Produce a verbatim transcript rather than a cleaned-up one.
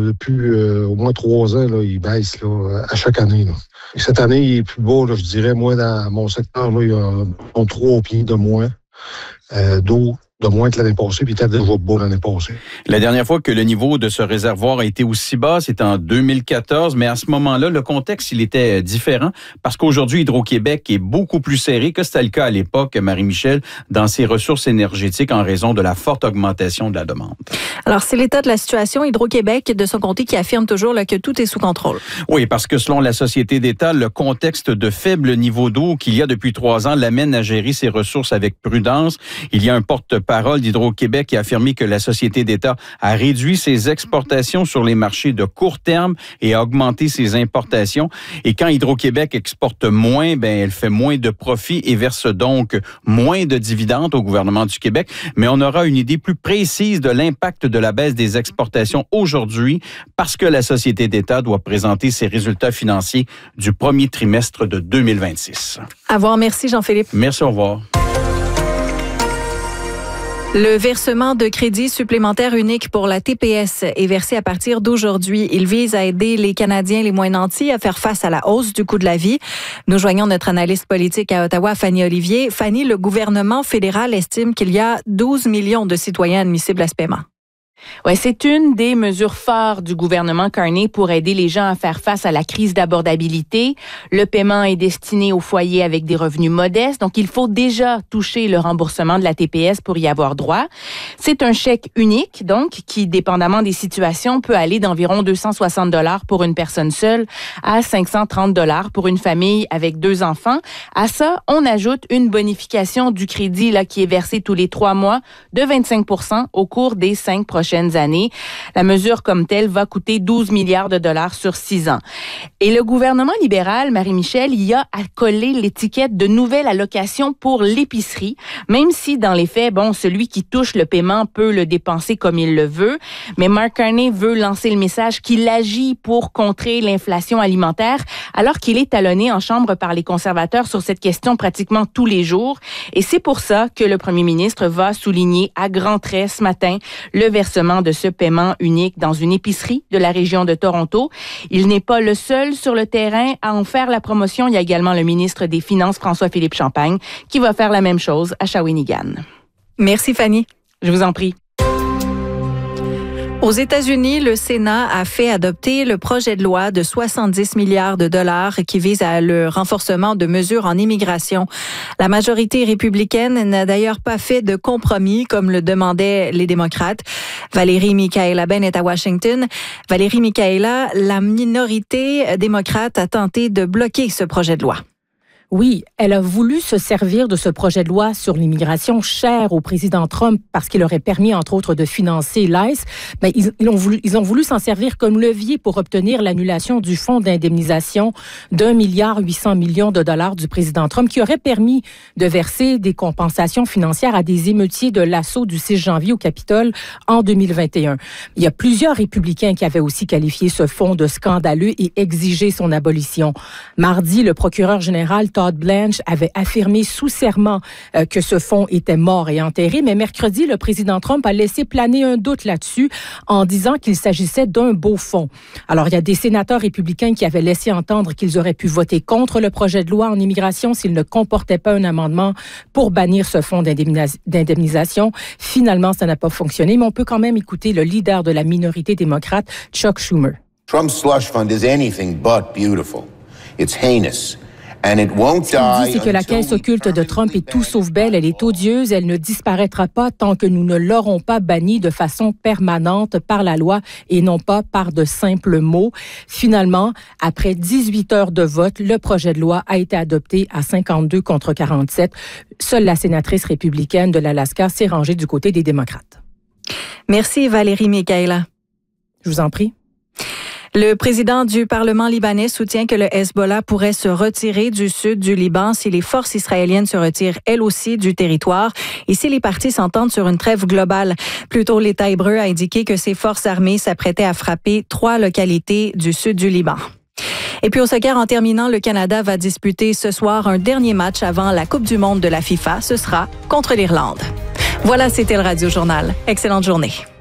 depuis euh, au moins trois ans, là, il baisse là, à chaque année. Là. Et cette année, il est plus bas, là, je dirais, moi, dans mon secteur, là, il y a trois pieds de moins euh, d'eau. de moins que l'année passée, puis il était déjà beau l'année passée. La dernière fois que le niveau de ce réservoir a été aussi bas, c'était en deux mille quatorze, mais à ce moment-là, le contexte, il était différent, parce qu'aujourd'hui, Hydro-Québec est beaucoup plus serré que c'était le cas à l'époque, Marie-Michel, dans ses ressources énergétiques en raison de la forte augmentation de la demande. Alors, c'est l'état de la situation. Hydro-Québec, de son côté, qui affirme toujours là, que tout est sous contrôle. Oui, parce que selon la Société d'État, le contexte de faible niveau d'eau qu'il y a depuis trois ans l'amène à gérer ses ressources avec prudence. Il y a un porte-parole d'Hydro-Québec qui a affirmé que la Société d'État a réduit ses exportations sur les marchés de court terme et a augmenté ses importations. Et quand Hydro-Québec exporte moins, ben elle fait moins de profits et verse donc moins de dividendes au gouvernement du Québec. Mais on aura une idée plus précise de l'impact de la baisse des exportations aujourd'hui parce que la Société d'État doit présenter ses résultats financiers du premier trimestre de deux mille vingt-six. À revoir. Merci Jean-Philippe. Merci, au revoir. Le versement de crédit supplémentaire unique pour la T P S est versé à partir d'aujourd'hui. Il vise à aider les Canadiens les moins nantis à faire face à la hausse du coût de la vie. Nous joignons notre analyste politique à Ottawa, Fanny Olivier. Fanny, le gouvernement fédéral estime qu'il y a douze millions de citoyens admissibles à ce paiement. Ouais, c'est une des mesures phares du gouvernement Carney pour aider les gens à faire face à la crise d'abordabilité. Le paiement est destiné aux foyers avec des revenus modestes, donc il faut déjà toucher le remboursement de la T P S pour y avoir droit. C'est un chèque unique, donc, qui, dépendamment des situations, peut aller d'environ deux cent soixante dollars pour une personne seule à cinq cent trente dollars pour une famille avec deux enfants. À ça, on ajoute une bonification du crédit là qui est versée tous les trois mois de vingt-cinq pour cent au cours des cinq prochaines années. La mesure comme telle va coûter douze milliards de dollars sur six ans. Et le gouvernement libéral, Marie-Michel, y a accolé l'étiquette de nouvelle allocation pour l'épicerie, même si dans les faits, bon, celui qui touche le paiement peut le dépenser comme il le veut. Mais Mark Carney veut lancer le message qu'il agit pour contrer l'inflation alimentaire, alors qu'il est talonné en chambre par les conservateurs sur cette question pratiquement tous les jours. Et c'est pour ça que le premier ministre va souligner à grands traits ce matin le versement de ce paiement unique dans une épicerie de la région de Toronto. Il n'est pas le seul sur le terrain à en faire la promotion. Il y a également le ministre des Finances, François-Philippe Champagne, qui va faire la même chose à Shawinigan. Merci Fanny. Je vous en prie. Aux États-Unis, le Sénat a fait adopter le projet de loi de soixante-dix milliards de dollars qui vise à le renforcement de mesures en immigration. La majorité républicaine n'a d'ailleurs pas fait de compromis comme le demandaient les démocrates. Valérie Michaela Bennet à Washington. Valérie Michaela, la minorité démocrate a tenté de bloquer ce projet de loi. Oui, elle a voulu se servir de ce projet de loi sur l'immigration cher au président Trump parce qu'il aurait permis, entre autres, de financer l'ICE. Mais ils, ils ont voulu, ils ont voulu s'en servir comme levier pour obtenir l'annulation du fonds d'indemnisation d'un milliard huit cents millions de dollars du président Trump qui aurait permis de verser des compensations financières à des émeutiers de l'assaut du six janvier au Capitole en deux mille vingt et un. Il y a plusieurs républicains qui avaient aussi qualifié ce fonds de scandaleux et exigé son abolition. Mardi, le procureur général Todd Blanche avait affirmé sous serment euh, que ce fonds était mort et enterré, mais mercredi, le président Trump a laissé planer un doute là-dessus en disant qu'il s'agissait d'un beau fonds. Alors, il y a des sénateurs républicains qui avaient laissé entendre qu'ils auraient pu voter contre le projet de loi en immigration s'il ne comportait pas un amendement pour bannir ce fonds d'indemnis- d'indemnisation. Finalement, ça n'a pas fonctionné, mais on peut quand même écouter le leader de la minorité démocrate, Chuck Schumer. Trump's slush fund is anything but beautiful. It's heinous. Ce qu'il dit, c'est que la caisse occulte de Trump est tout sauf belle, elle est odieuse, elle ne disparaîtra pas tant que nous ne l'aurons pas bannie de façon permanente par la loi et non pas par de simples mots. Finalement, après dix-huit heures de vote, le projet de loi a été adopté à cinquante-deux contre quarante-sept. Seule la sénatrice républicaine de l'Alaska s'est rangée du côté des démocrates. Merci Valérie Michaela. Je vous en prie. Le président du Parlement libanais soutient que le Hezbollah pourrait se retirer du sud du Liban si les forces israéliennes se retirent elles aussi du territoire et si les parties s'entendent sur une trêve globale. Plus tôt, l'État hébreu a indiqué que ses forces armées s'apprêtaient à frapper trois localités du sud du Liban. Et puis au soccer, en terminant, le Canada va disputer ce soir un dernier match avant la Coupe du monde de la FIFA. Ce sera contre l'Irlande. Voilà, c'était le Radio Journal. Excellente journée.